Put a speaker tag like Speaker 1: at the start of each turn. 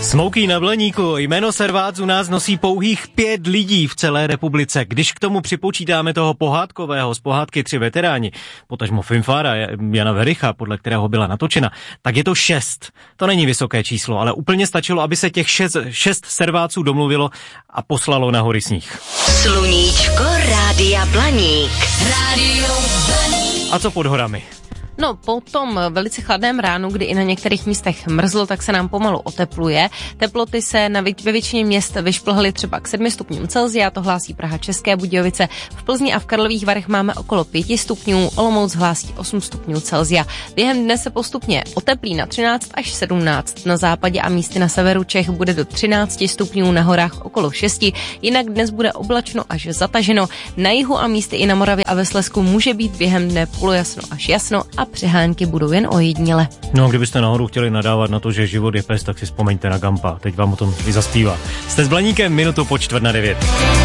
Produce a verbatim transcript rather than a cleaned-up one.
Speaker 1: Smouky na Blaníku. Jméno Servác u nás nosí pouhých pět lidí v celé republice. Když k tomu připočítáme toho pohádkového z pohádky Tři veteráni, potažmo Finfára Jana Vericha, podle kterého byla natočena, tak je to šest. To není vysoké číslo, ale úplně stačilo, aby se těch šest, šest Serváců domluvilo a poslalo na hory sníh.
Speaker 2: Sluníčko Rádia Blaník. Rádio Blaník.
Speaker 1: A co pod horami?
Speaker 3: No, po tom velice chladném ránu, kdy i na některých místech mrzlo, tak se nám pomalu otepluje. Teploty se na vě- ve většině měst vyšplhaly třeba k sedmi stupňům Celsia, to hlásí Praha, České Budějovice. V Plzni a v Karlových Varech máme okolo pěti stupňů, Olomouc hlásí osm stupňů Celsia. Během dne se postupně oteplí na třináct až sedmnáct. Na západě a místy na severu Čech bude do třinácti stupňů, na horách okolo šesti. Jinak dnes bude oblačno až zataženo. Na jihu a místy i na Moravě a ve Slezsku může být během dne polojasno až jasno a přehánky budou jen ojediněle.
Speaker 1: No, kdybyste nahoru chtěli nadávat na to, že život je pes, tak si vzpomeňte na Gampa. Teď vám o tom i zaspívá. Jste s Blaníkem, minutu po čtvrt na devět.